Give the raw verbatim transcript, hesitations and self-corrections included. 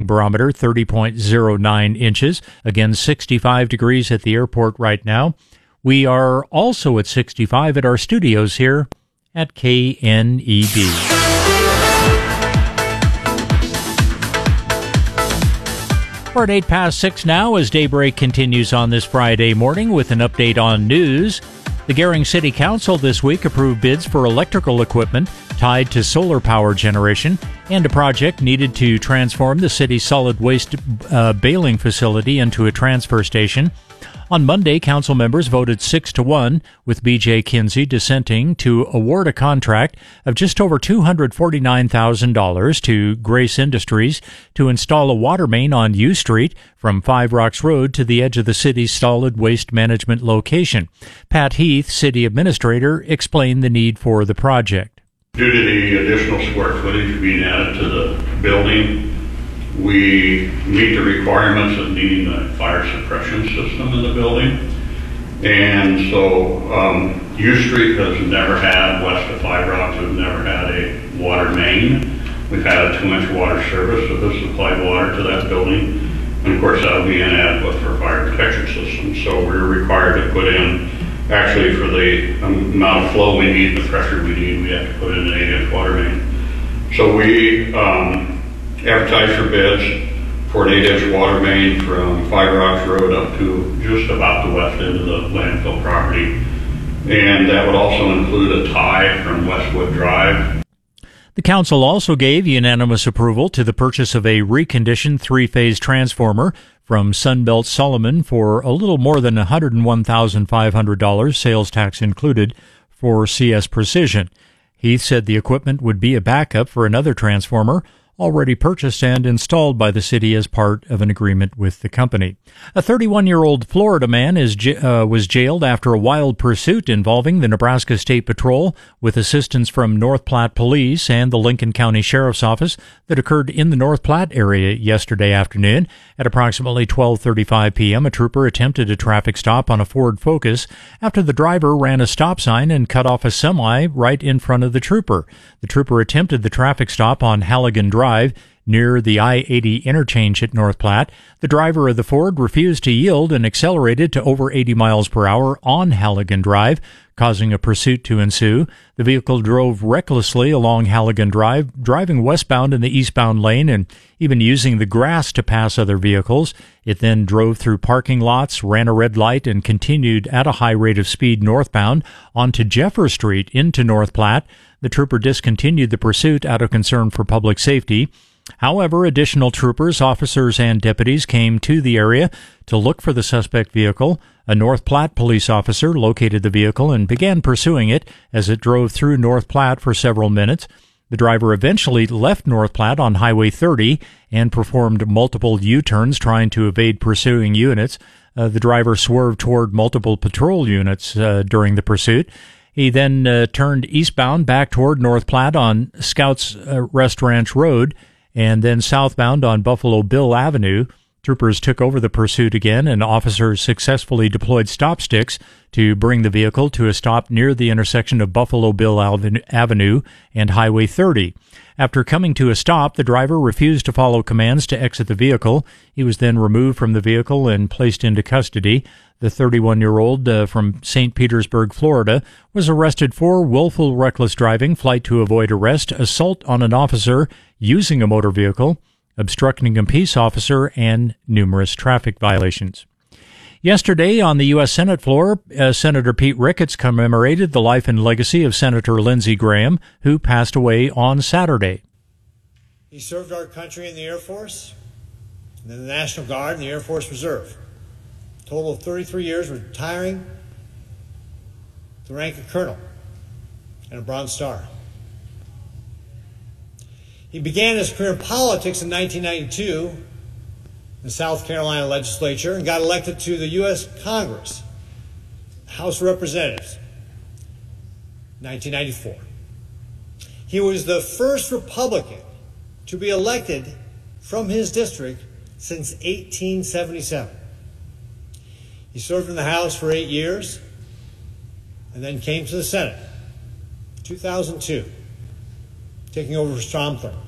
barometer, thirty point oh nine inches. Again, sixty-five degrees at the airport right now. We are also at sixty-five at our studios here at K N E D. We're at eight past six now as Daybreak continues on this Friday morning with an update on news. The Gering City Council this week approved bids for electrical equipment tied to solar power generation and a project needed to transform the city's solid waste uh, baling facility into a transfer station. On Monday, council members voted six to one, with B J Kinsey dissenting, to award a contract of just over two hundred forty-nine thousand dollars to Grace Industries to install a water main on U Street from Five Rocks Road to the edge of the city's solid waste management location. Pat Heath, city administrator, explained the need for the project. Due to the additional square footage being added to the building, we meet the requirements of needing a fire suppression system in the building. And so um, U Street has never had, west of Five Rocks, has never had a water main. We've had a two-inch water service that has supplied water to that building. And of course, that will be inadequate for fire protection systems. So we're required to put in, actually for the amount of flow we need, the pressure we need, we have to put in an eight-inch water main. So we um, advertised for bids for an eight-inch water main from Five Rocks Road up to just about the west end of the landfill property. And that would also include a tie from Westwood Drive. The council also gave unanimous approval to the purchase of a reconditioned three-phase transformer from Sunbelt Solomon for a little more than one hundred one thousand five hundred dollars, sales tax included, for C S Precision. Heath said the equipment would be a backup for another transformer already purchased and installed by the city as part of an agreement with the company. A thirty-one-year-old Florida man is uh, was jailed after a wild pursuit involving the Nebraska State Patrol with assistance from North Platte Police and the Lincoln County Sheriff's Office that occurred in the North Platte area yesterday afternoon. At approximately twelve thirty-five p.m., a trooper attempted a traffic stop on a Ford Focus after the driver ran a stop sign and cut off a semi right in front of the trooper. The trooper attempted the traffic stop on Halligan Drive near the I eighty interchange at North Platte. The driver of the Ford refused to yield and accelerated to over eighty miles per hour on Halligan Drive, causing a pursuit to ensue. The vehicle drove recklessly along Halligan Drive, driving westbound in the eastbound lane and even using the grass to pass other vehicles. It then drove through parking lots, ran a red light, and continued at a high rate of speed northbound onto Jeffer Street into North Platte. The trooper discontinued the pursuit out of concern for public safety. However, additional troopers, officers, and deputies came to the area to look for the suspect vehicle. A North Platte police officer located the vehicle and began pursuing it as it drove through North Platte for several minutes. The driver eventually left North Platte on Highway thirty and performed multiple U-turns trying to evade pursuing units. Uh, the driver swerved toward multiple patrol units uh, during the pursuit. He then uh, turned eastbound back toward North Platte on Scouts uh, Rest Ranch Road and then southbound on Buffalo Bill Avenue. Troopers took over the pursuit again, and officers successfully deployed stop sticks to bring the vehicle to a stop near the intersection of Buffalo Bill Avenue and Highway thirty. After coming to a stop, the driver refused to follow commands to exit the vehicle. He was then removed from the vehicle and placed into custody. The thirty-one-year-old uh, from Saint Petersburg, Florida, was arrested for willful reckless driving, flight to avoid arrest, assault on an officer using a motor vehicle, obstructing a peace officer, and numerous traffic violations. Yesterday on the U S Senate floor, uh, Senator Pete Ricketts commemorated the life and legacy of Senator Lindsey Graham, who passed away on Saturday. He served our country in the Air Force, and then the National Guard and the Air Force Reserve. A total of thirty-three years, retiring the rank of colonel and a Bronze Star. He began his career in politics in nineteen ninety-two in the South Carolina legislature and got elected to the U S Congress, House of Representatives, in nineteen ninety-four. He was the first Republican to be elected from his district since eighteen seventy-seven. He served in the House for eight years and then came to the Senate in two thousand two, taking over for Strom Thurmond.